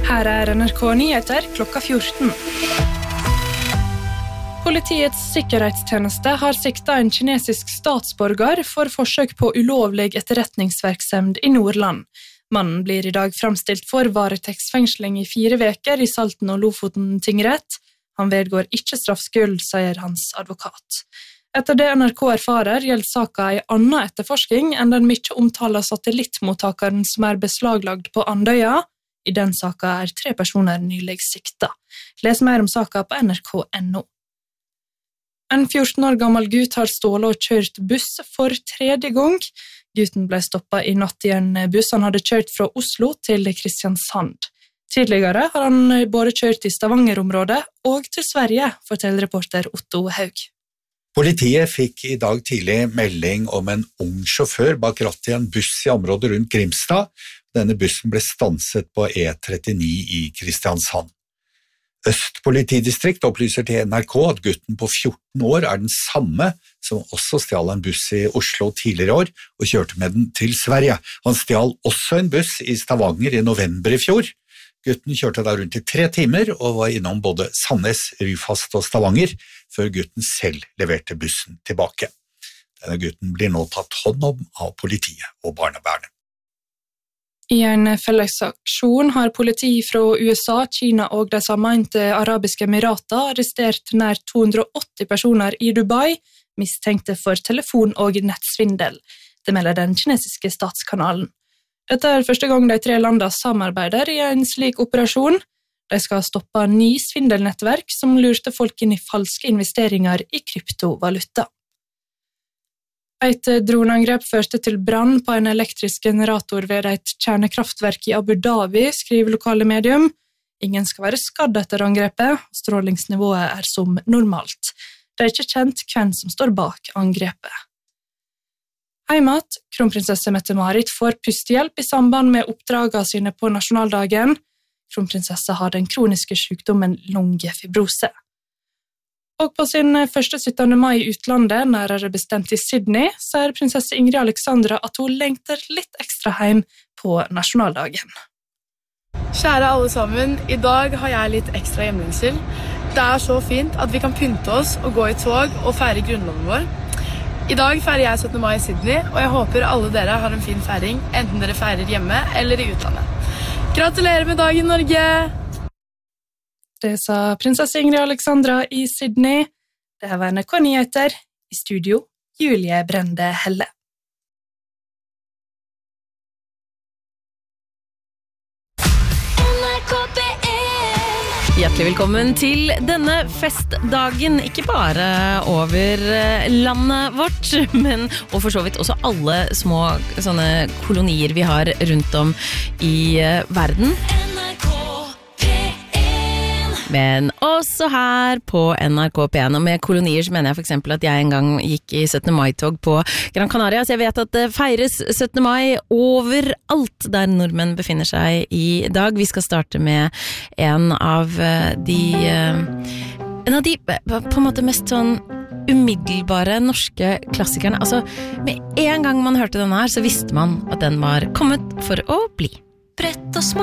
Her NRK Nyheter klokka 14. Politiets sikkerhetstjeneste har siktet en kinesisk statsborger for forsøk på ulovlig etterretningsvirksomhet i Nordland. Mannen blir i dag fremstilt for varetektsfengsling i 4 veker i Salten og Lofoten tingrett. Han vedgår ikke straffskyld, sier hans advokat. Etter det NRK erfarer, gjelder saken en annen etterforsking enn den mye omtalte satellittmottakeren som beslaglagt på Andøya. I den saken 3 personer nylig siktet. Les mer om saken på nrk.no. En 14 år gammel gutt har stålet og kjørt buss for 3. gang. Gutten ble stoppet i natt i en buss han hadde kjørt fra Oslo til Kristiansand. Tidligere har han både kjørt i Stavanger-området og til Sverige, forteller reporter Otto Haug. Politiet fikk i dag tidlig melding om en ung sjåfør bak rattet i en buss i området rundt Grimstad. Denne bussen ble stanset på E39 i Kristiansand. Øst politidistrikt opplyser til NRK at gutten på 14 år den samme som også stjal en buss i Oslo tidligere år og kjørte med den til Sverige. Han stjal også en buss i Stavanger i november i fjor. Gutten kjørte da rundt i 3 timer og var innom både Sandnes, Ryfast og Stavanger før gutten selv leverte bussen tilbake. Denne gutten blir nå tatt hånd om av politiet og barnevernet. I en fellesaksjon har politi fra USA, Kina og de sammenlignet arabiske emirater arrestert nær 280 personer i Dubai, mistenkte for telefon- og nettsvindel. Det melder den kinesiske statskanalen. Dette første gang de 3 landene samarbeider i en slik operasjon. De skal stoppe 9 svindelnettverk som lurte folk inn i falske investeringer i kryptovaluta. Et droneangrep førte til brann på en elektrisk generator ved et kjernekraftverk i Abu Dhabi, skriver lokale medium. Ingen skal være skadd etter angrepet, strålingsnivået som normalt. Det ikke kjent hvem som står bak angrepet. Heimat, kronprinsesse Mette-Marit får pustehjelp i samband med oppdragene sine på nasjonaldagen. Kronprinsesse har den kroniske sykdommen lungefibrose. Og på sin første 17. mai i utlandet, nærere bestemt i Sydney, sier prinsesse Ingrid Alexandra at hun lengter litt ekstra hjem på nasjonaldagen. Kjære alle sammen, i dag har jeg litt ekstra hjemlengsel. Det så fint at vi kan pynte oss og gå i tog og feire grunnloven vår. I dag feirer jeg 17. mai i Sydney, og jeg håper alle dere har en fin feiring, enten dere feirer hjemme eller i utlandet. Gratulerer med dagen, Norge! Det sa prinsesse Ingrid Alexandra i Sydney. Det var NRK Nyheter. I studio, Julie Brende Helle. Hjertelig velkommen til denne festdagen, ikke bare over landet vårt, men og for så vidt også alle små sånne kolonier vi har rundt om i verden. Men også her på NRK P1, og med kolonier så mener jeg for eksempel at jeg en gang gikk i 17. mai-tog på Gran Canaria, så jeg vet at det feires 17. mai overalt der nordmenn befinner seg i dag. Vi skal starte med en av de på en måte mest sånn umiddelbare norske klassikerne. Altså, med en gang man hørte denne her, så visste man at den var kommet for å bli. Brett og små.